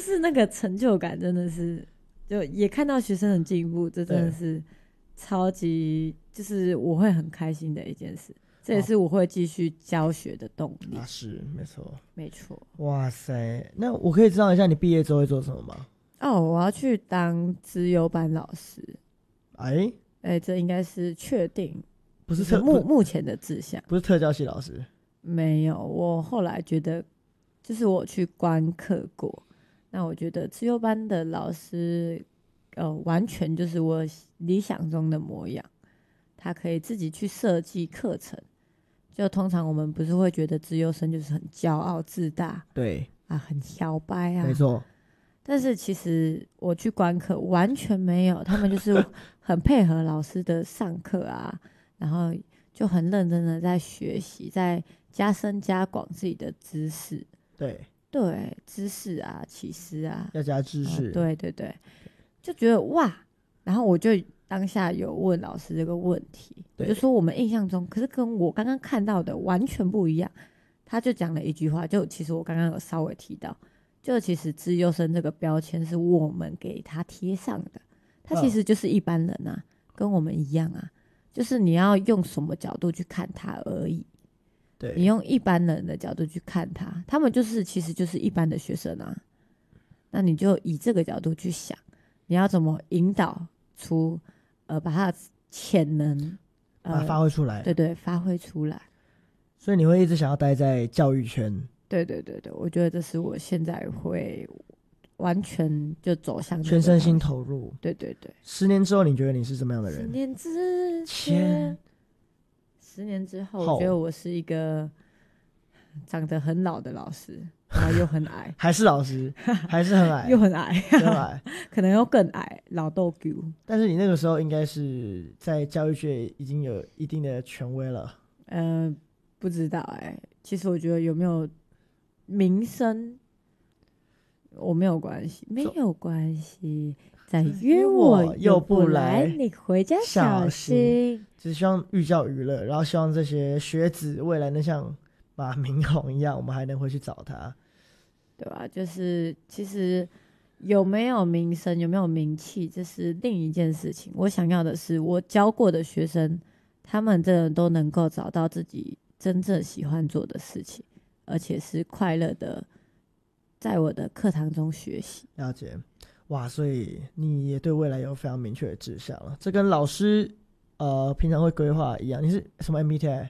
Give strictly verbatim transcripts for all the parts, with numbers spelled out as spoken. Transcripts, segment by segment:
就是那个成就感真的是，就也看到学生的进步，这真的是超级，就是我会很开心的一件事。这也是我会继续教学的动力。 啊，是没错， 没错。 哇塞，那我可以知道一下你毕业之后会做什么吗？ 哦，我要去当资优班老师。 哎哎，这应该是确定， 不是特目目前的志向， 不是特教系老师。 没有，我后来觉得，就是我去观课过，那我觉得资优班的老师，呃，完全就是我理想中的模样。他可以自己去设计课程，就通常我们不是会觉得资优生就是很骄傲自大， 对啊，很摇摆啊， 没错。 但是其实我去观课完全没有，他们就是很配合老师的上课啊，然后就很认真的在学习，在加深加广自己的知识。 对对，知识啊，启示啊， 要加知识、 啊。对对对，就觉得哇，然后我就当下有问老师这个问题，我就说我们印象中，可是跟我刚刚看到的完全不一样。他就讲了一句话，就其实我刚刚有稍微提到。就其实资优生这个标签是我们给他贴上的，他其实就是一般人啊，嗯、跟我们一样啊，就是你要用什么角度去看他而已。 对， 你用一般人的角度去看他，他们就是其实就是一般的学生啊。那你就以这个角度去想，你要怎么引导出呃把他的潜能呃把它发挥出来， 对对，发挥出来。 所以你会一直想要待在教育圈。 对对对对，我觉得这是我现在会完全就走向全身心投入。 对对对。 十年之后，你觉得你是什么样的人？ 十年之前，十年之后，我觉得我是一个长得很老的老师，然后又很矮， 还是老师，还是很矮， 又很矮， 很矮， 可能又更矮，老豆狗。 但是你那个时候应该是在教育界已经有一定的权威了。 嗯、呃，不知道哎、欸，其实我觉得有没有名声，我没有关系，没有关系。再约我又不来，你回家小心。 只希望寓教于乐，然后希望这些学子未来能像马明宏一样，我们还能回去找他， 对吧？就是其实有没有名声，有没有名气，这是另一件事情。我想要的是，我教过的学生，他们真的都能够找到自己真正喜欢做的事情，而且是快乐的，在我的课堂中学习。 了解。哇，所以你也对未来有非常明确的志向了。这跟老师呃平常会规划一样。你是什么 M B T I？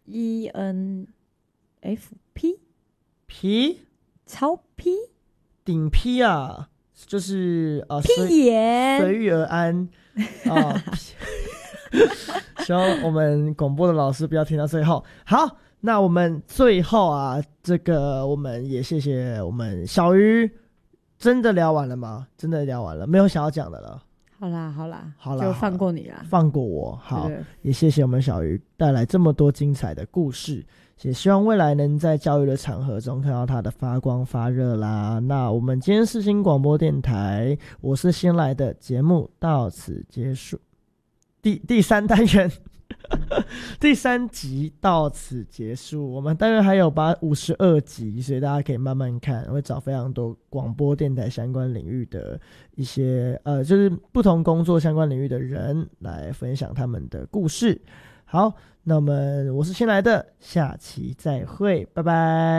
E N F P P 超 P 顶 P 啊，就是呃屁眼随遇而安啊。希望我们广播的老师不要听到最后。好，那我们最后啊，这个我们也谢谢我们小鱼。真的聊完了吗？真的聊完了，没有想要讲的了。 好啦好啦好啦， 就放过你啦， 放过我。好， 对对， 也谢谢我们小鱼带来这么多精彩的故事，也希望未来能在教育的场合中看到它的发光发热啦。那我们今天世新广播电台，我是新来的节目到此结束，第第三单元。第三集到此结束，我们当然还有把五十二集，所以大家可以慢慢看，会找非常多广播电台相关领域的一些呃，就是不同工作相关领域的人来分享他们的故事。好，那么我是新来的，下期再会，拜拜。